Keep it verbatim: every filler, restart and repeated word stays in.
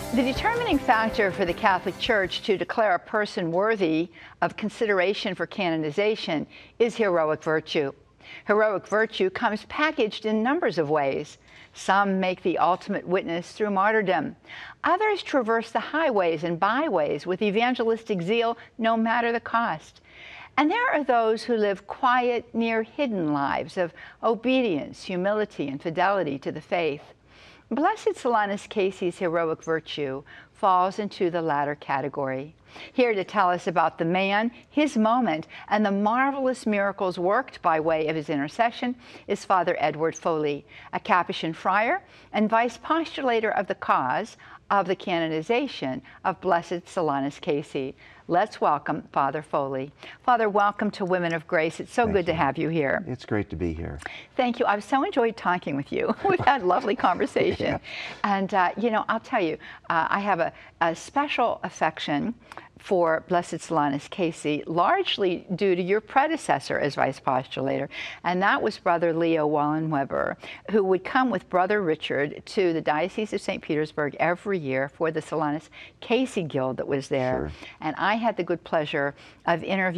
The determining factor for the Catholic Church to declare a person worthy of consideration for canonization is heroic virtue. Heroic virtue comes packaged in numbers of ways. Some make the ultimate witness through martyrdom. Others traverse the highways and byways with evangelistic zeal, no matter the cost. And there are those who live quiet, near hidden lives of obedience, humility, and fidelity to the faith. Blessed Solanus Casey's heroic virtue falls into the latter category. Here to tell us about the man, his moment, and the marvelous miracles worked by way of his intercession is Father Edward Foley, a Capuchin friar and vice postulator of the cause of the canonization of Blessed Solanus Casey. Let's welcome Father Foley. Father, welcome to Women of Grace. It's so Thank good you. to have you here. It's great to be here. Thank you. I've so enjoyed talking with you. We've had lovely conversation. Yeah. And, uh, you know, I'll tell you, uh, I have a, a special affection for Blessed Solanus Casey, largely due to your predecessor as vice postulator, and that was Brother Leo Wallenweber, who would come with Brother Richard to the Diocese of Saint Petersburg every year for the Solanus Casey Guild that was there. Sure. And I had the good pleasure of interviewing